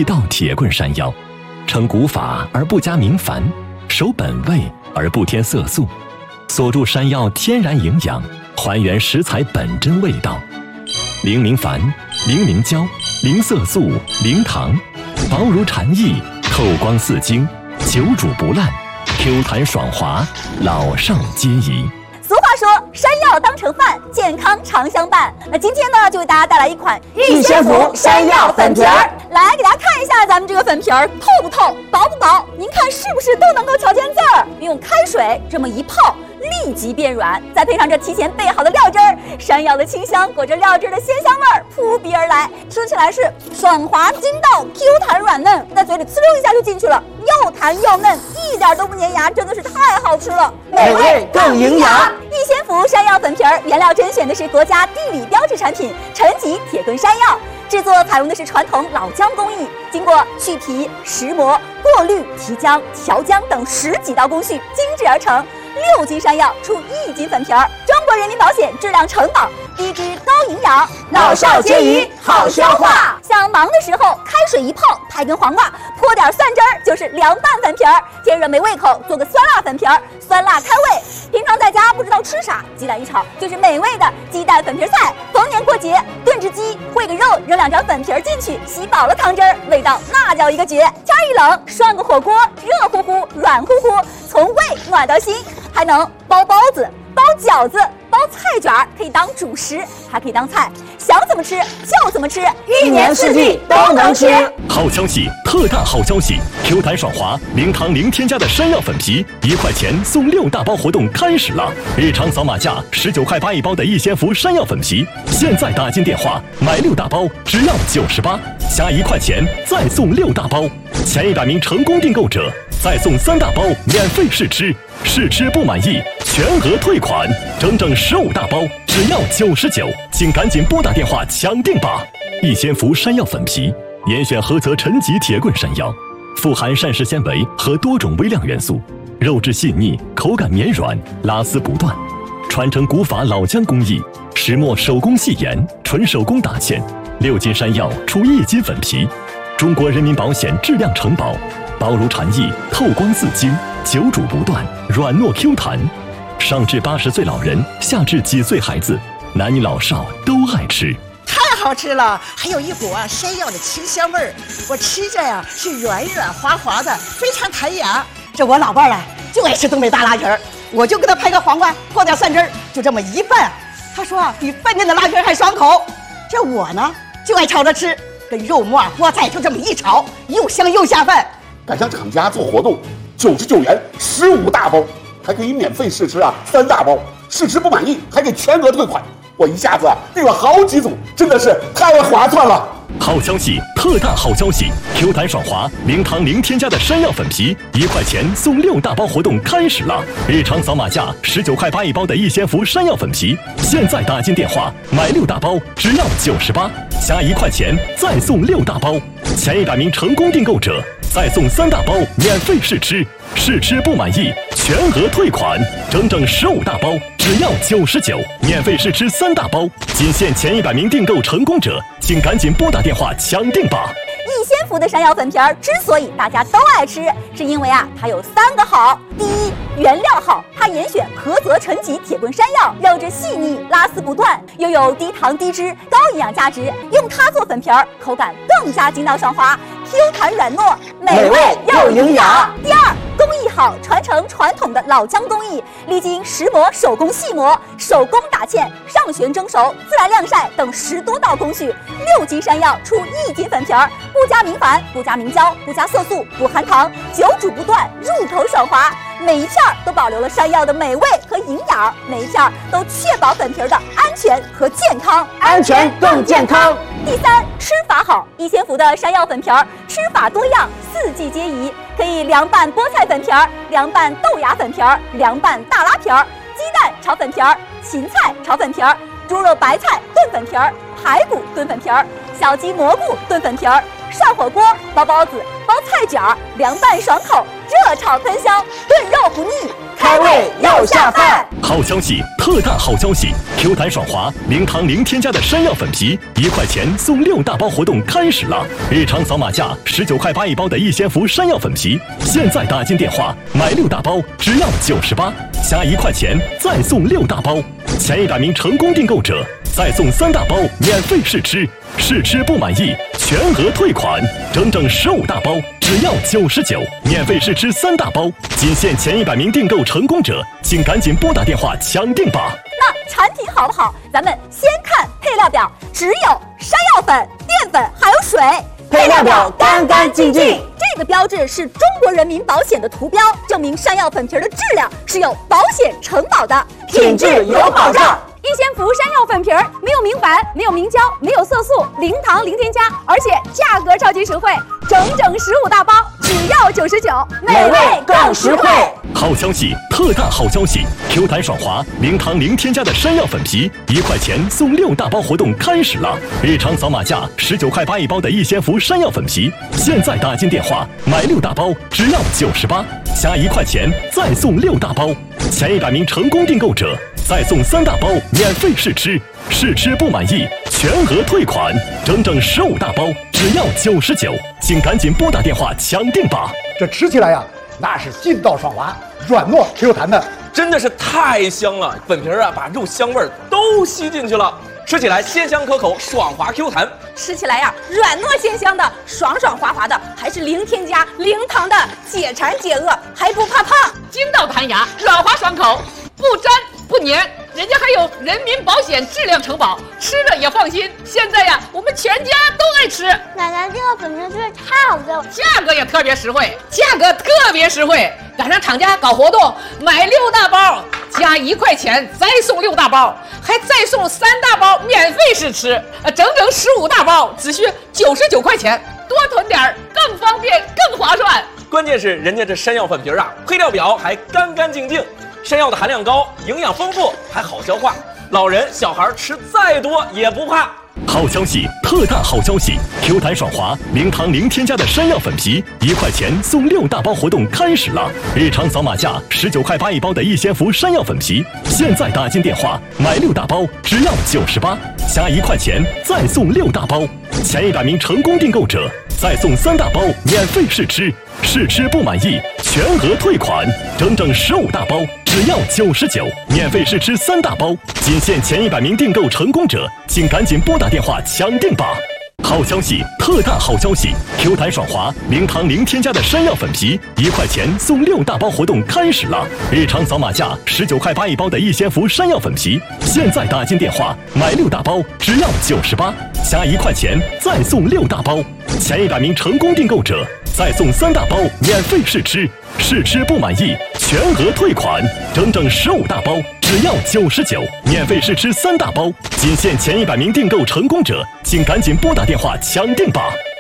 地道铁棍山药，称古法而不加明矾，守本味而不添色素，锁住山药天然营养，还原食材本真味道。零明矾，零明胶，零色素，零糖，薄如蝉翼，透光似晶，久煮不烂， Q 弹爽滑，老少皆宜。 俗话说，山药当成饭，健康常相伴。那今天呢，就为大家带来一款玉仙福山药粉皮儿。 来给大家看一下咱们这个粉皮儿透不透，薄不薄？您看是不是都能够瞧见字儿？用开水这么一泡，立即变软，再配上这提前备好的料汁儿，山药的清香裹着料汁的鲜香味儿扑鼻而来，吃起来是爽滑筋道、Q 弹软嫩，在嘴里呲溜一下就进去了，又弹又嫩，一点都不粘牙，真的是太好吃了， 美味更营养。 逸仙福山药粉皮儿原料甄选的是国家地理标志产品陈吉铁棍山药，制作采用的是传统老姜工艺，经过去皮、石磨、过滤、提浆、调浆等10几道工序精制而成。6斤山药出1斤粉皮儿，中国人民保险质量承保，低脂高营养， 老少皆宜，好消化。 想忙的时候，开水一泡，拍根黄瓜，泼点蒜汁儿，就是凉拌粉皮儿。天热没胃口，做个酸辣粉皮儿，酸辣开胃。平常在家不知道吃啥，鸡蛋一炒就是美味的鸡蛋粉皮菜。逢年过节炖只鸡，烩个肉，扔2条粉皮儿进去，吸饱了汤汁儿，味道那叫一个绝。天一冷，涮个火锅，热乎乎、软乎乎，从胃暖到心。还能包包子、包饺子、包菜卷，可以当主食，还可以当菜，想怎么吃就怎么吃，1年4季都能吃。 好消息，特大好消息 ！Q 弹爽滑、零糖零添加的山药粉皮，1块钱送6大包活动开始了！日常扫码价19块8一包的逸仙福山药粉皮，现在打进电话买6大包只要98，加1块钱再送6大包，前100名成功订购者再送3大包免费试吃。试吃不满意，全额退款，整整15大包，只要99，请赶紧拨打电话抢订吧！逸仙福山药粉皮，严选合则陈吉铁棍山药，富含膳食纤维和多种微量元素，肉质细腻，口感绵软，拉丝不断。传承古法老姜工艺，石磨手工细研，纯手工打芡，6斤山药出1斤粉皮，中国人民保险质量承保，薄如蝉翼，透光似晶，久煮不断，软糯 Q 弹，上至80岁老人，下至几岁孩子，男女老少都爱吃。 太好吃了，还有一股山药的清香味儿，我吃着呀是软软滑滑的，非常弹牙。这我老伴儿就爱吃东北大拉皮儿，我就给他拍个黄瓜，泼点蒜汁儿，就这么一拌，他说比饭店的拉皮儿还爽口。这我呢就爱炒着吃，跟肉末、菠菜就这么一炒，又香又下饭。 赶上厂家做活动，99元15大包，还可以免费试吃3大包，试吃不满意还给全额退款。我一下子订了好几组，真的是太划算了！ 好消息，特大好消息 ！Q 弹爽滑、零糖零添加的山药粉皮，1块钱送6大包活动开始了！日常扫码价19块8一包的逸仙福山药粉皮，现在打进电话买6大包只要98，加1块钱再送6大包，前100名成功订购者再送3大包免费试吃，试吃不满意全额退款，整整15大包只要99，免费试吃3大包，仅限前100名订购成功者，请赶紧拨打电话抢订吧！ 逸仙福的山药粉皮儿之所以大家都爱吃，是因为它有3个好。第一，原料好，它严选菏泽陈吉铁棍山药，肉质细腻，拉丝不断，又有低糖低脂、高营养价值，用它做粉皮儿，口感更加筋道爽滑，Q 弹软糯，美味又营养。第二，工艺好，传承传统的老姜工艺，历经石磨、手工细磨、手工打芡、上旋蒸熟、自然晾晒等10多道工序，6斤山药出1斤粉皮儿，不加明矾，不加明胶，不加色素，不含糖，久煮不断，入口爽滑。每一片都保留了山药的美味和营养，每一片都确保粉皮的安全和健康， 安全更健康。 第三，吃法好，逸仙福的山药粉皮儿吃法多样，4季皆宜，可以凉拌菠菜粉皮儿、凉拌豆芽粉皮儿、凉拌大拉皮儿、鸡蛋炒粉皮儿、芹菜炒粉皮儿、猪肉白菜炖粉皮儿、排骨炖粉皮儿、小鸡蘑菇炖粉皮儿，涮火锅、包包子、包菜卷儿，凉拌爽口，热热炒喷香，炖肉不腻， 开胃又下饭。 好消息，特大好消息 ！Q 弹爽滑，零糖零添加的山药粉皮，1块钱送6大包活动开始了！日常扫码价19块8一包的逸仙福山药粉皮，现在打进电话买6大包只要98，加1块钱再送6大包，前100名成功订购者再送3大包免费试吃，试吃不满意全额退款，整整15大包只要99，免费试吃3大包，仅限前100名订购成功者，请赶紧拨打电话抢订吧。 那产品好不好？咱们先看配料表，只有山药粉、淀粉还有水， 配料表干干净净。 这个标志是中国人民保险的图标，证明山药粉皮的质量是有保险承保的， 品质有保障。 逸仙福山药粉皮没有明矾，没有明胶，没有色素，零糖零添加，而且价格超级实惠，整整15大包只要99， 美味更实惠。 好消息，特大好消息 ！Q 弹爽滑，零糖零添加的山药粉皮，1块钱送6大包活动开始了！日常扫码价19块8一包的逸仙福山药粉皮，现在打进电话买6大包只要98，加1块钱再送6大包，前100名成功订购者再送3大包免费试吃，试吃不满意全额退款，整整15大包只要99，请赶紧拨打电话抢订吧！ 这吃起来呀，那是劲道爽滑，软糯 Q 弹的， 真的是太香了！粉皮啊，把肉香味都吸进去了，吃起来鲜香可口，爽滑 Q 弹。 吃起来呀，软糯鲜香的，爽爽滑滑的，还是零添加、零糖的，解馋解饿，还不怕胖， 筋道弹牙，软滑爽口，不粘不粘，人家还有人民保险质量承保，吃着也放心。现在呀，我们全家都爱吃。 奶奶，这个粉皮真是太好吃了， 价格也特别实惠，赶上厂家搞活动，买6大包加1块钱再送6大包，还再送3大包免费试吃，整整15大包只需99块钱，多囤点更方便更划算。 关键是人家这山药粉皮啊，配料表还干干净净，山药的含量高，营养丰富，还好消化，老人小孩吃再多也不怕。 好消息，特大好消息 ！Q 弹爽滑，零糖零添加的山药粉皮，1块钱送6大包活动开始了！日常扫码价19块8一包的逸仙福山药粉皮，现在打进电话买6大包只要98，加1块钱再送6大包，前100名成功订购者再送3大包免费试吃，试吃不满意全额退款，整整15大包只要99，免费试吃3大包，仅限前100名订购成功者，请赶紧拨打电话抢订吧！好消息，特大好消息 ！Q 弹爽滑，零糖零添加的山药粉皮，1块钱送6大包活动开始了！日常扫码价19块8一包的逸仙福山药粉皮，现在打进电话买6大包只要98，加1块钱再送6大包，前100名成功订购者再送3大包免费试吃，试吃不满意全额退款，整整15大包只要99，免费试吃3大包，仅限前100名订购成功者，请赶紧拨打电话抢订吧！